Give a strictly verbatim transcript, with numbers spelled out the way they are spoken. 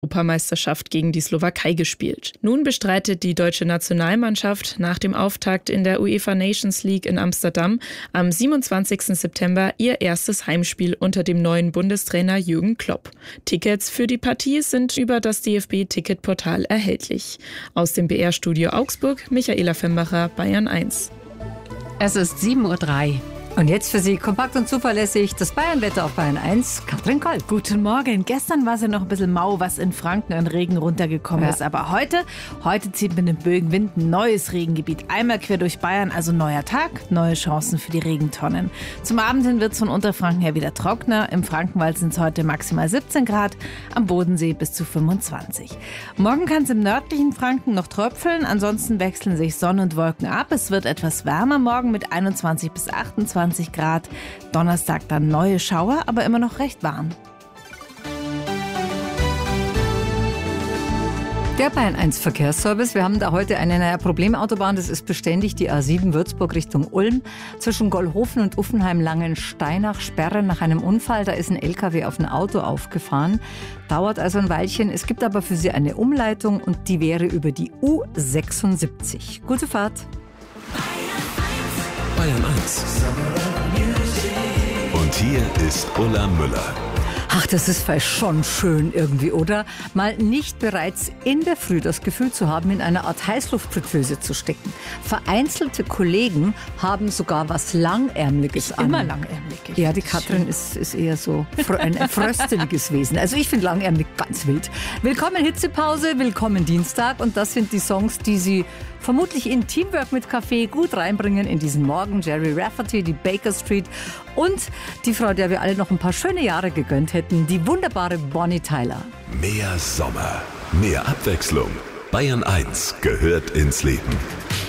Europameisterschaft gegen die Slowakei gespielt. Nun bestreitet die deutsche Nationalmannschaft nach dem Auftakt in der UEFA Nations League in Amsterdam am siebenundzwanzigsten September ihr erstes Heimspiel unter dem neuen Bundestrainer Jürgen Klopp. Tickets für die Partie sind über das D F B-Ticketportal erhältlich. Aus dem B R-Studio Augsburg, Michaela Fembacher, Bayern eins. Es ist sieben Uhr drei. Und jetzt für Sie kompakt und zuverlässig das Bayernwetter auf Bayern eins, Katrin Kolb. Guten Morgen. Gestern war es ja noch ein bisschen mau, was in Franken an Regen runtergekommen Ja. ist. Aber heute, heute zieht mit dem Bögenwind ein neues Regengebiet einmal quer durch Bayern. Also neuer Tag, neue Chancen für die Regentonnen. Zum Abend hin wird es von Unterfranken her wieder trockener. Im Frankenwald sind es heute maximal siebzehn Grad, am Bodensee bis zu fünfundzwanzig. Morgen kann es im nördlichen Franken noch tröpfeln. Ansonsten wechseln sich Sonne und Wolken ab. Es wird etwas wärmer morgen mit einundzwanzig bis achtundzwanzig Grad. Donnerstag dann neue Schauer, aber immer noch recht warm. Der Bayern eins Verkehrsservice. Wir haben da heute eine naja, Problemautobahn. Das ist beständig die A sieben Würzburg Richtung Ulm. Zwischen Gollhofen und Uffenheim-Langensteinach Sperre nach einem Unfall. Da ist ein L K W auf ein Auto aufgefahren. Dauert also ein Weilchen. Es gibt aber für Sie eine Umleitung und die wäre über die U sechsundsiebzig. Gute Fahrt. Bayern eins. Und hier ist Ulla Müller. Ach, das ist vielleicht schon schön irgendwie, oder? Mal nicht bereits in der Früh das Gefühl zu haben, in einer Art Heißluftfritteuse zu stecken. Vereinzelte Kollegen haben sogar was Langärmeliges an. Immer langärmelig. Ja, die Katrin ist, ist eher so ein, ein frösteliges Wesen. Also ich finde langärmelig ganz wild. Willkommen Hitzepause, willkommen Dienstag. Und das sind die Songs, die Sie vermutlich in Teamwork mit Kaffee gut reinbringen in diesen Morgen. Jerry Rafferty, die Baker Street und die Frau, der wir alle noch ein paar schöne Jahre gegönnt hätten, die wunderbare Bonnie Tyler. Mehr Sommer, mehr Abwechslung. Bayern eins gehört ins Leben.